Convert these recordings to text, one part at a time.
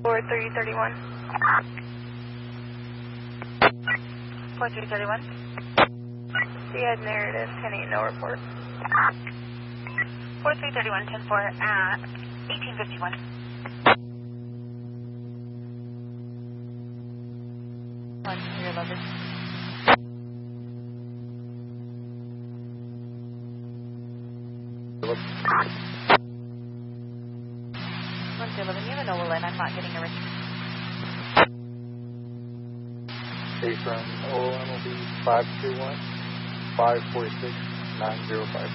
4331. 4331. Seahad narrative, 10-8, no report. 4331, 10-4 at 1851. On your luggage. 11, you have a NOAA line, I'm not getting a response. Okay, from OLM will be 521-546-905.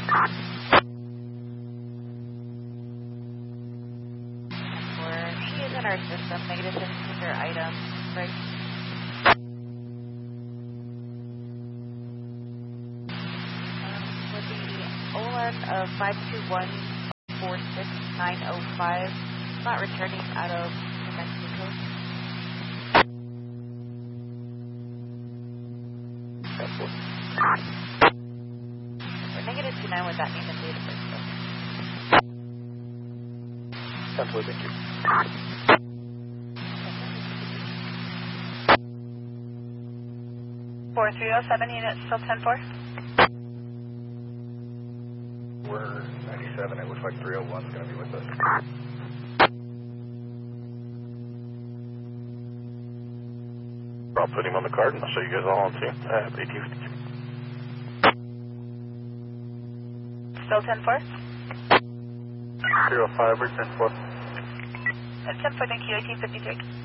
She is in our system, negative 10 item, right? With the OLM of 521-46905, not returning out of New Mexico. For negative 29 with that name and date of birth. 10-4, thank you. 4307, unit still 10-4. We're 97, it looks like 301 is going to be with us. I'll put him on the card and I'll show you guys all on scene. 1852. Still 10-4. 05 or 10-4. 10-4, thank you, 1853.